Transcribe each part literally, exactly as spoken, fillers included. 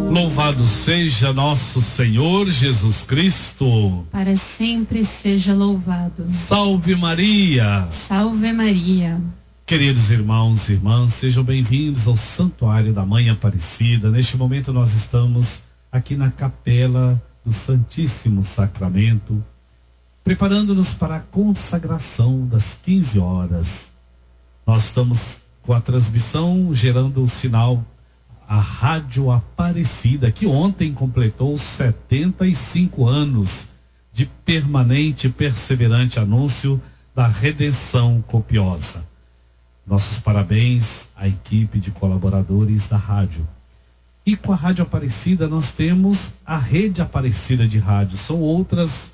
Louvado seja nosso Senhor Jesus Cristo. Para sempre seja louvado. Salve Maria. Salve Maria. Queridos irmãos e irmãs, sejam bem-vindos ao Santuário da Mãe Aparecida. Neste momento nós estamos aqui na Capela do Santíssimo Sacramento, preparando-nos para a consagração das quinze horas. Nós estamos com a transmissão gerando o sinal a Rádio Aparecida, que ontem completou setenta e cinco anos de permanente e perseverante anúncio da redenção copiosa. Nossos parabéns à equipe de colaboradores da rádio. E com a Rádio Aparecida nós temos a Rede Aparecida de Rádio. São outras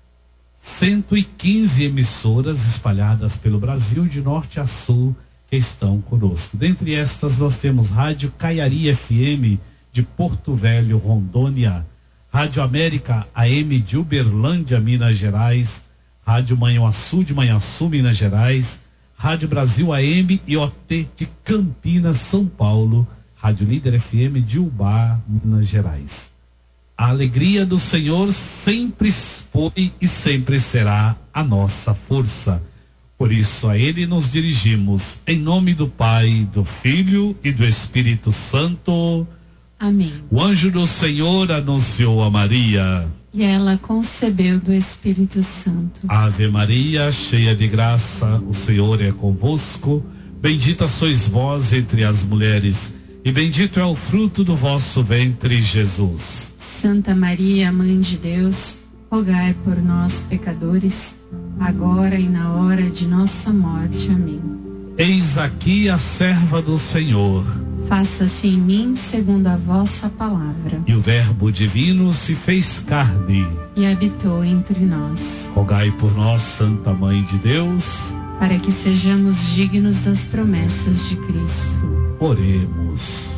cento e quinze emissoras espalhadas pelo Brasil de norte a sul que estão conosco. Dentre estas nós temos Rádio Caiari F M de Porto Velho, Rondônia, Rádio América A M de Uberlândia, Minas Gerais, Rádio Manhuaçu de Manhuaçu, Minas Gerais, Rádio Brasil A M e O T de Campinas, São Paulo, Rádio Líder F M de Ubá, Minas Gerais. A alegria do Senhor sempre foi e sempre será a nossa força. Por isso a Ele nos dirigimos, em nome do Pai, do Filho e do Espírito Santo. Amém. O anjo do Senhor anunciou a Maria. E ela concebeu do Espírito Santo. Ave Maria, cheia de graça, o Senhor é convosco. Bendita sois vós entre as mulheres, e bendito é o fruto do vosso ventre, Jesus. Santa Maria, Mãe de Deus, rogai por nós, pecadores, agora e na hora de nossa morte. Amém. Eis aqui a serva do Senhor. Faça-se em mim segundo a vossa palavra. E o Verbo divino se fez carne e habitou entre nós. Rogai por nós, Santa Mãe de Deus, para que sejamos dignos das promessas de Cristo. Oremos.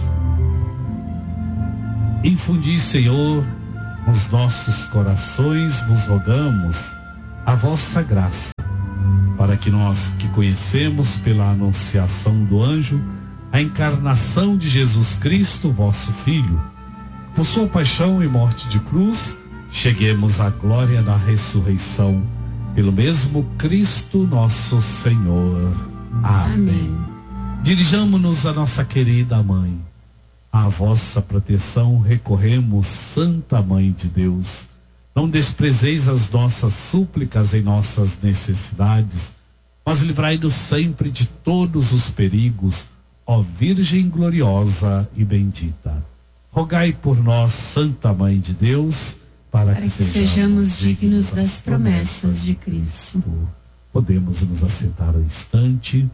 Infundi, Senhor, nos nossos corações, vos rogamos a vossa graça, para que nós que conhecemos pela anunciação do anjo a encarnação de Jesus Cristo, vosso Filho, por sua paixão e morte de cruz, cheguemos à glória da ressurreição, pelo mesmo Cristo nosso Senhor. Amém. Amém. Dirijamo-nos à nossa querida Mãe. À vossa proteção recorremos, Santa Mãe de Deus. Não desprezeis as nossas súplicas em nossas necessidades, mas livrai-nos sempre de todos os perigos, ó Virgem gloriosa e bendita. Rogai por nós, Santa Mãe de Deus, para, para que, que sejamos, sejamos dignos das promessas de Cristo. Podemos nos assentar um instante.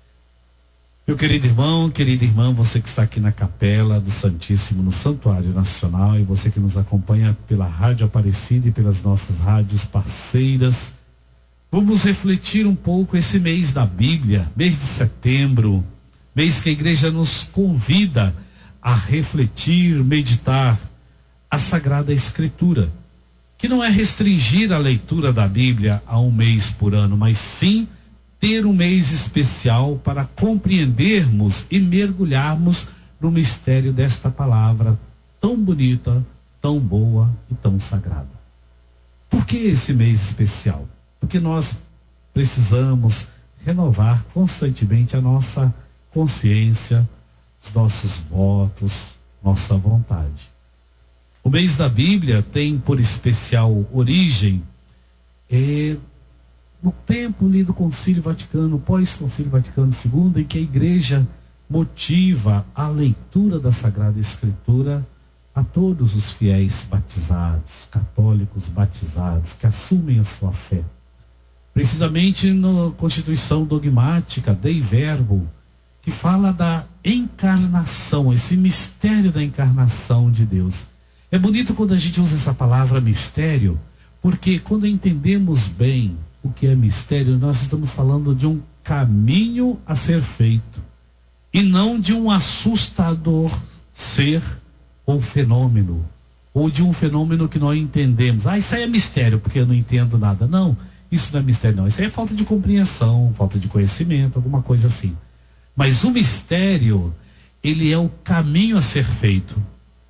Meu querido irmão, querida irmã, você que está aqui na Capela do Santíssimo, no Santuário Nacional, e você que nos acompanha pela Rádio Aparecida e pelas nossas rádios parceiras, vamos refletir um pouco esse mês da Bíblia, mês de setembro, mês que a igreja nos convida a refletir, meditar a Sagrada Escritura, que não é restringir a leitura da Bíblia a um mês por ano, mas sim ter um mês especial para compreendermos e mergulharmos no mistério desta palavra tão bonita, tão boa e tão sagrada. Por que esse mês especial? Porque nós precisamos renovar constantemente a nossa consciência, os nossos votos, nossa vontade. O mês da Bíblia tem por especial origem é, no tempo ali do Concílio Vaticano, pós-Concílio Vaticano segundo, em que a igreja motiva a leitura da Sagrada Escritura a todos os fiéis batizados, católicos batizados, que assumem a sua fé. Precisamente na Constituição Dogmática Dei Verbo, que fala da encarnação, esse mistério da encarnação de Deus. É bonito quando a gente usa essa palavra mistério, porque quando entendemos bem o que é mistério, nós estamos falando de um caminho a ser feito, e não de um assustador ser ou fenômeno, ou de um fenômeno que nós entendemos. Ah, isso aí é mistério, porque eu não entendo nada. Não, isso não é mistério, não. Isso aí é falta de compreensão, falta de conhecimento, alguma coisa assim. Mas o mistério, ele é o caminho a ser feito.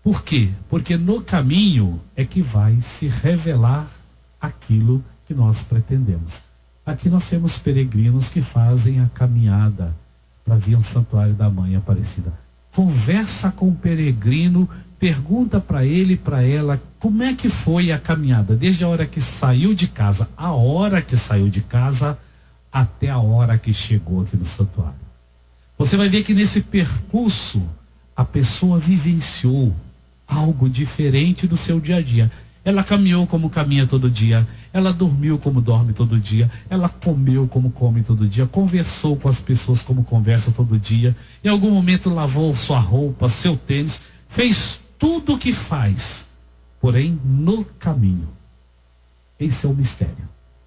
Por quê? Porque no caminho é que vai se revelar aquilo que nós pretendemos. Aqui nós temos peregrinos que fazem a caminhada para vir ao santuário da Mãe Aparecida. Conversa com o peregrino, pergunta para ele e para ela como é que foi a caminhada, desde a hora que saiu de casa, a hora que saiu de casa, até a hora que chegou aqui no santuário. Você vai ver que nesse percurso a pessoa vivenciou algo diferente do seu dia a dia. Ela caminhou como caminha todo dia, ela dormiu como dorme todo dia, ela comeu como come todo dia, conversou com as pessoas como conversa todo dia, em algum momento lavou sua roupa, seu tênis, fez tudo o que faz, porém no caminho. Esse é o mistério.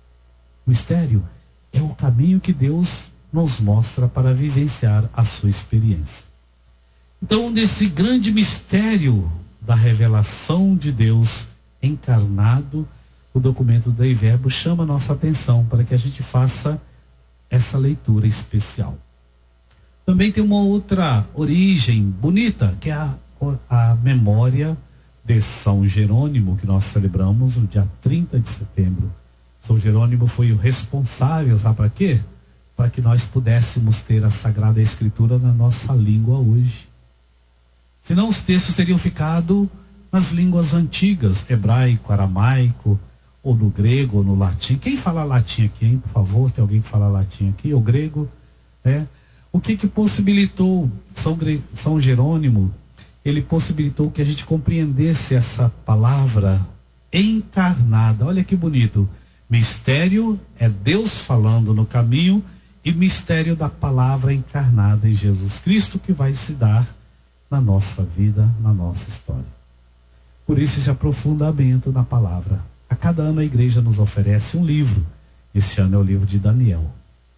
O mistério é o caminho que Deus nos mostra para vivenciar a sua experiência. Então, nesse grande mistério da revelação de Deus encarnado, o documento do Verbo chama a nossa atenção para que a gente faça essa leitura especial. Também tem uma outra origem bonita, que é a, a memória de São Jerônimo, que nós celebramos no dia trinta de setembro. São Jerônimo foi o responsável, sabe para quê? Para que nós pudéssemos ter a Sagrada Escritura na nossa língua hoje. Senão os textos teriam ficado nas línguas antigas, hebraico, aramaico, ou no grego, ou no latim. Quem fala latim aqui, hein? Por favor, tem alguém que fala latim aqui? Ou grego? Né? O que que possibilitou São, São Jerônimo? Ele possibilitou que a gente compreendesse essa palavra encarnada. Olha que bonito. Mistério é Deus falando no caminho, e mistério da palavra encarnada em Jesus Cristo, que vai se dar na nossa vida, na nossa história. Por isso esse aprofundamento na palavra. A cada ano a igreja nos oferece um livro. Esse ano é o livro de Daniel.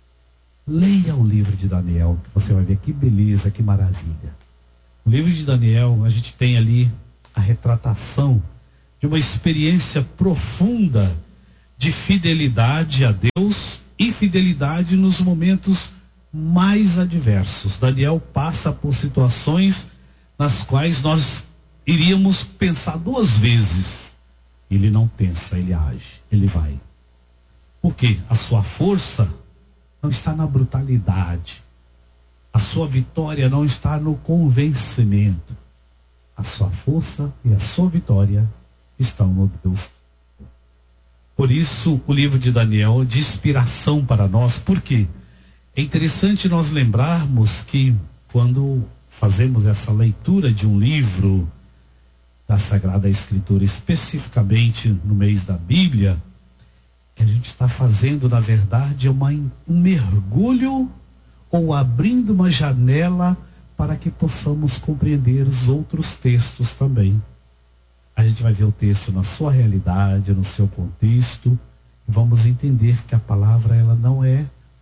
Leia o livro de Daniel, que você vai ver que beleza, que maravilha. No livro de Daniel, a gente tem ali a retratação de uma experiência profunda de fidelidade a Deus e fidelidade nos momentos mais adversos. Daniel passa por situações nas quais nós iríamos pensar duas vezes. Ele não pensa, ele age, ele vai. Por quê? A sua força não está na brutalidade. A sua vitória não está no convencimento. A sua força e a sua vitória estão no Deus. Por isso, o livro de Daniel é de inspiração para nós. Por quê? É interessante nós lembrarmos que quando fazemos essa leitura de um livro da Sagrada Escritura, especificamente no mês da Bíblia, que a gente está fazendo, na verdade, é uma, um mergulho ou abrindo uma janela para que possamos compreender os outros textos também. A gente vai ver o texto na sua realidade, no seu contexto, e vamos entender que a palavra ela não é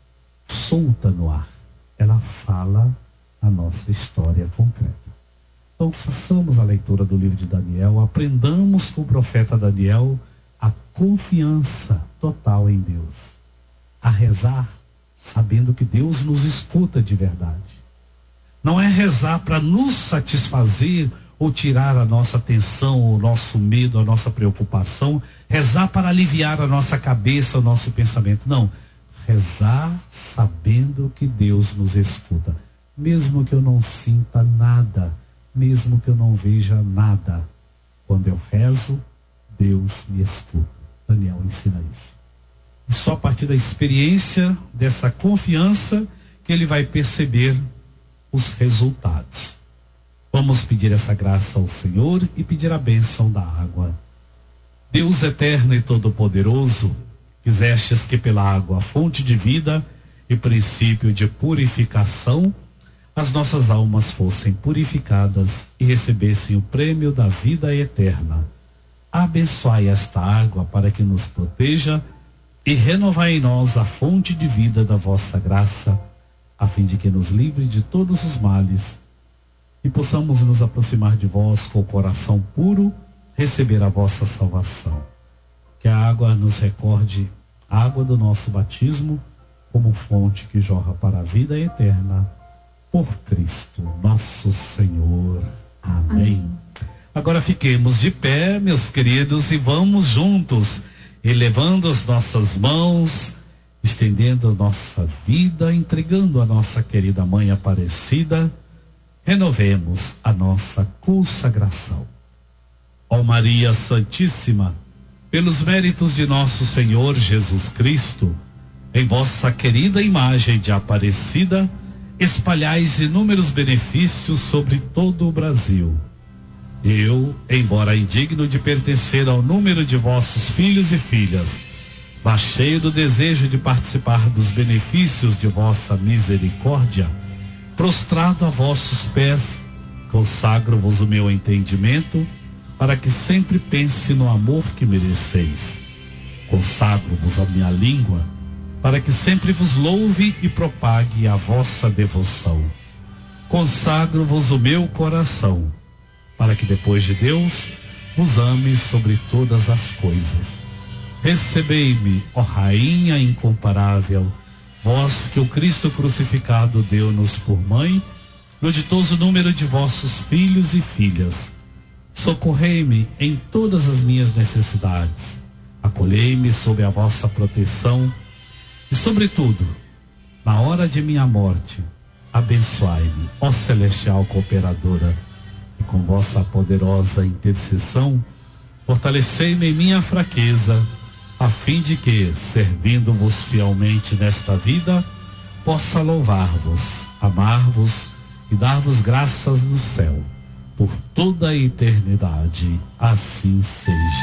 solta no ar, ela fala a nossa história concreta. Então façamos a leitura do livro de Daniel, aprendamos com o profeta Daniel a confiança total em Deus, a rezar sabendo que Deus nos escuta de verdade. Não é rezar para nos satisfazer ou tirar a nossa atenção, o nosso medo, a nossa preocupação, rezar para aliviar a nossa cabeça, o nosso pensamento. Não, rezar sabendo que Deus nos escuta. Mesmo que eu não sinta nada, mesmo que eu não veja nada, quando eu rezo, Deus me escuta. Daniel ensina isso. E só a partir da experiência, dessa confiança, que ele vai perceber os resultados. Vamos pedir essa graça ao Senhor e pedir a bênção da água. Deus eterno e todo-poderoso, quisestes que pela água, fonte de vida e princípio de purificação, as nossas almas fossem purificadas e recebessem o prêmio da vida eterna. Abençoai esta água para que nos proteja e renovai em nós a fonte de vida da vossa graça, a fim de que nos livre de todos os males e possamos nos aproximar de vós com o coração puro, receber a vossa salvação. Que a água nos recorde a água do nosso batismo como fonte que jorra para a vida eterna, por Cristo nosso Senhor. Amém. Amém. Agora fiquemos de pé, meus queridos, e vamos juntos, elevando as nossas mãos, estendendo a nossa vida, entregando a nossa querida Mãe Aparecida. Renovemos a nossa consagração. Ó Maria Santíssima, pelos méritos de nosso Senhor Jesus Cristo, em vossa querida imagem de Aparecida, espalhais inúmeros benefícios sobre todo o Brasil. Eu, embora indigno de pertencer ao número de vossos filhos e filhas, mas cheio do desejo de participar dos benefícios de vossa misericórdia, prostrado a vossos pés, consagro-vos o meu entendimento, para que sempre pense no amor que mereceis. Consagro-vos a minha língua, para que sempre vos louve e propague a vossa devoção. Consagro-vos o meu coração, para que depois de Deus vos ame sobre todas as coisas. Recebei-me, ó Rainha incomparável, vós que o Cristo crucificado deu-nos por mãe, no ditoso número de vossos filhos e filhas. Socorrei-me em todas as minhas necessidades, acolhei-me sob a vossa proteção e, sobretudo, na hora de minha morte, abençoai-me, ó celestial cooperadora, e com vossa poderosa intercessão, fortalecei-me em minha fraqueza, a fim de que, servindo-vos fielmente nesta vida, possa louvar-vos, amar-vos e dar-vos graças no céu, por toda a eternidade. Assim seja.